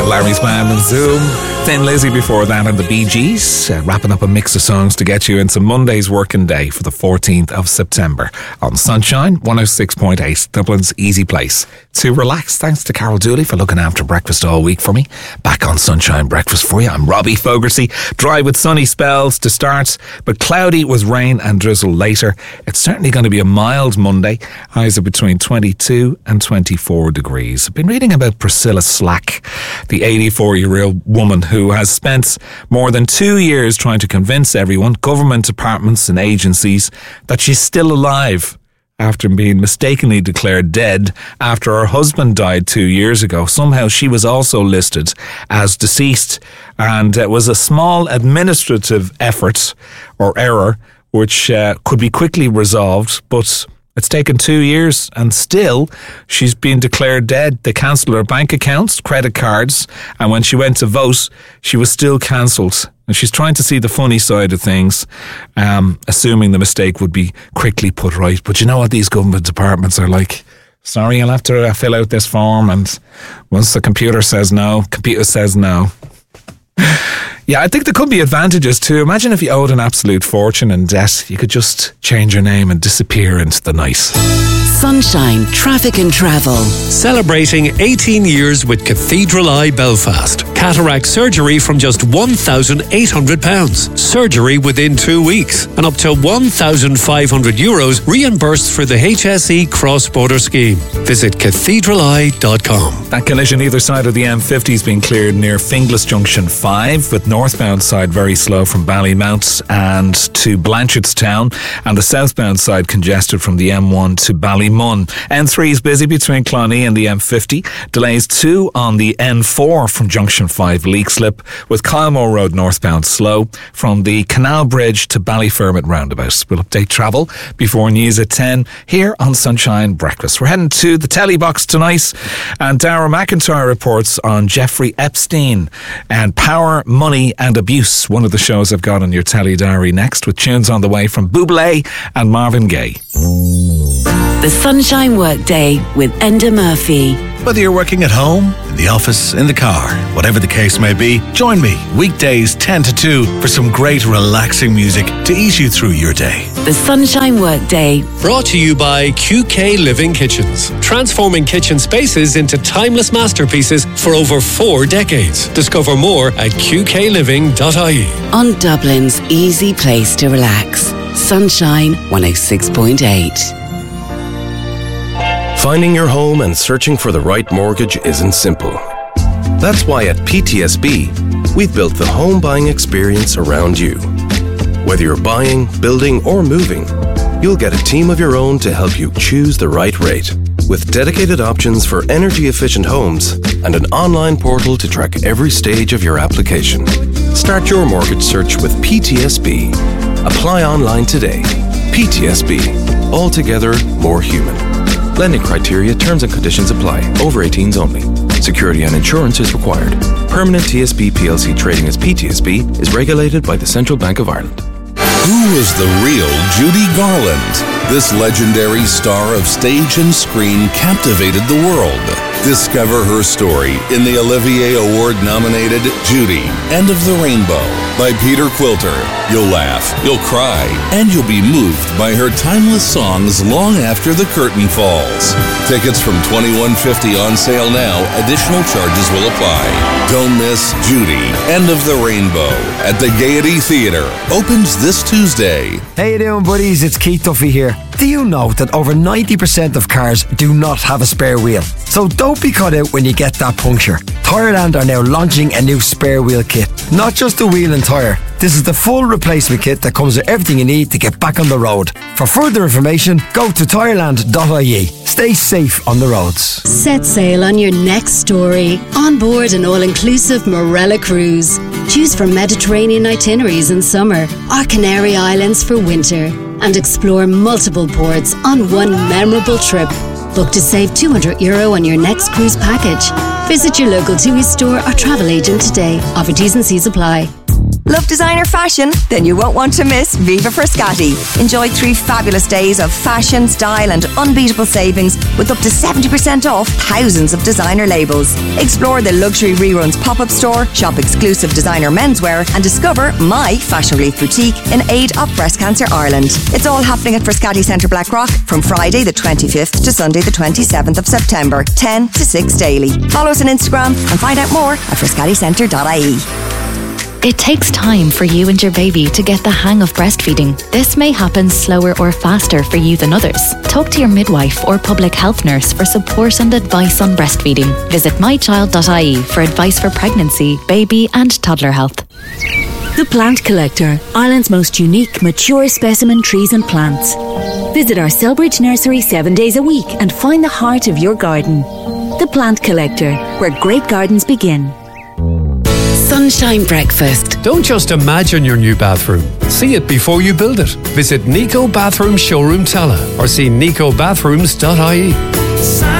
Larry's Band and Zoom. Thin Lizzy before that and the Bee Gees. Wrapping up a mix of songs to get you into Monday's working day for the 14th of September on Sunshine 106.8, Dublin's easy place to relax. Thanks to Carol Dooley for looking after breakfast all week for me. Back on Sunshine Breakfast for you. I'm Robbie Fogarty. Dry with sunny spells to start, but cloudy with rain and drizzle later. It's certainly going to be a mild Monday. Highs are between 22 and 24 degrees. I've been reading about Priscilla Slack, the 84-year-old woman who has spent more than 2 years trying to convince everyone, government departments and agencies, that she's still alive after being mistakenly declared dead after her husband died 2 years ago. Somehow she was also listed as deceased, and it was a small administrative effort or error which could be quickly resolved, but it's taken 2 years and still she's been declared dead. They cancelled her bank accounts, credit cards, and when she went to vote, she was still cancelled. And she's trying to see the funny side of things, assuming the mistake would be quickly put right. But you know what these government departments are like? Sorry, you'll have to fill out this form, and once the computer says no, computer says no. Yeah, I think there could be advantages too. Imagine if you owed an absolute fortune in debt, you could just change your name and disappear into the night. Sunshine Traffic and Travel. Celebrating 18 years with Cathedral Eye Belfast. Cataract surgery from just £1,800. Surgery within 2 weeks. And up to €1,500 reimbursed for the HSE cross-border scheme. Visit cathedraleye.com. That collision either side of the M50 has been cleared near Finglas Junction 5, with northbound side very slow from Ballymount and to Blanchardstown, and the southbound side congested from the M1 to Ballymun. N3 is busy between Clonee and the M50. Delays too on the N4 from Junction 5 Leakslip, with Kylemore Road northbound slow from the Canal Bridge to Ballyfermot roundabout. We'll update travel before news at 10 here on Sunshine Breakfast. We're heading to the telly box tonight, and Dara McIntyre reports on Jeffrey Epstein and Power, Money and Abuse, one of the shows I've got on your telly diary next, with tunes on the way from Bublé and Marvin Gaye. The Sunshine Workday with Enda Murphy. Whether you're working at home, in the office, in the car, whatever the case may be, join me weekdays 10 to 2 for some great relaxing music to ease you through your day. The Sunshine Workday. Brought to you by QK Living Kitchens. Transforming kitchen spaces into timeless masterpieces for over 4 decades. Discover more at qkliving.ie. On Dublin's easy place to relax. Sunshine 106.8. Finding your home and searching for the right mortgage isn't simple. That's why at PTSB, we've built the home buying experience around you. Whether you're buying, building, or moving, you'll get a team of your own to help you choose the right rate, with dedicated options for energy-efficient homes and an online portal to track every stage of your application. Start your mortgage search with PTSB. Apply online today. PTSB. Altogether more human. Lending criteria, terms and conditions apply. Over 18s only. Security and insurance is required. Permanent TSB PLC trading as PTSB is regulated by the Central Bank of Ireland. Who was the real Judy Garland? This legendary star of stage and screen captivated the world. Discover her story in the Olivier Award-nominated Judy, End of the Rainbow by Peter Quilter. You'll laugh, you'll cry, and you'll be moved by her timeless songs long after the curtain falls. Tickets from $21.50 on sale now. Additional charges will apply. Don't miss Judy, End of the Rainbow at the Gaiety Theatre. Opens this Tuesday. How you doing, buddies? It's Keith Duffy here. Do you know that over 90% of cars do not have a spare wheel? So don't be caught out when you get that puncture. Tyreland are now launching a new spare wheel kit. Not just a wheel and tyre. This is the full replacement kit that comes with everything you need to get back on the road. For further information, go to tyreland.ie. Stay safe on the roads. Set sail on your next story. On board an all-inclusive Morella cruise. Choose from Mediterranean itineraries in summer or Canary Islands for winter. And explore multiple ports on one memorable trip. Book to save €200 on your next cruise package. Visit your local TUI store or travel agent today. Offer T's and C's apply. Love designer fashion? Then you won't want to miss Viva Frascati. Enjoy 3 fabulous days of fashion, style and unbeatable savings with up to 70% off thousands of designer labels. Explore the Luxury Reruns pop-up store, shop exclusive designer menswear and discover My Fashion Relief Boutique in aid of Breast Cancer Ireland. It's all happening at Frascati Centre Blackrock from Friday the 25th to Sunday the 27th of September, 10 to 6 daily. Follow us on Instagram and find out more at frascaticentre.ie. It takes time for you and your baby to get the hang of breastfeeding. This may happen slower or faster for you than others. Talk to your midwife or public health nurse for support and advice on breastfeeding. Visit mychild.ie for advice for pregnancy, baby and toddler health. The Plant Collector, Ireland's most unique, mature specimen trees and plants. Visit our Selbridge nursery 7 days a week and find the heart of your garden. The Plant Collector, where great gardens begin. Sunshine Breakfast. Don't just imagine your new bathroom. See it before you build it. Visit Nico Bathroom Showroom Tala or see nicobathrooms.ie.